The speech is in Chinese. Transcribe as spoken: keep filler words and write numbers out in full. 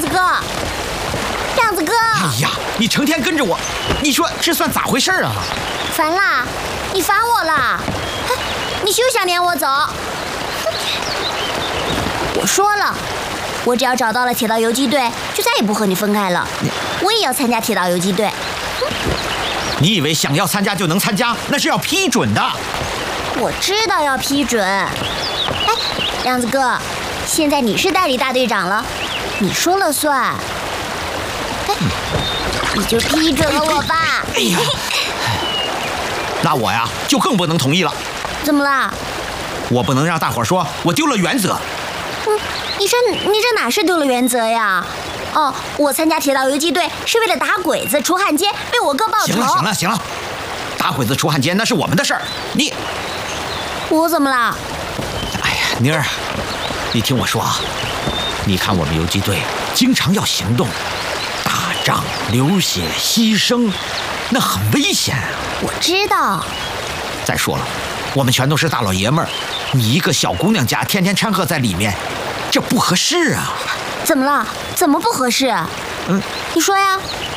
亮子哥，亮子哥！ 哎呀，你成天跟着我，你说这算咋回事啊？ 烦啦，你烦我啦！你休想撵我走！我说了，我只要找到了铁道游击队，就再也不和你分开了。我也要参加铁道游击队。 你以为想要参加就能参加？那是要批准的。 我知道要批准。哎，亮子哥，现在你是代理大队长了，你说了算。哎，你就批准了我吧。 哎呀，那我呀就更不能同意了。 怎么啦？ 我不能让大伙说我丢了原则。 嗯，你这你这哪是丢了原则呀？哦，我参加铁道游击队是为了打鬼子、除汉奸，为我哥报仇。 行了行了行了，打鬼子、除汉奸那是我们的事儿，你我怎么了？ 哎呀，妮儿，你听我说啊，你看我们游击队经常要行动，打仗、流血、牺牲，那很危险啊。 我知道。 再说了，我们全都是大老爷们儿，你一个小姑娘家天天掺和在里面，这不合适啊。 怎么了？怎么不合适？ 嗯， 你说呀。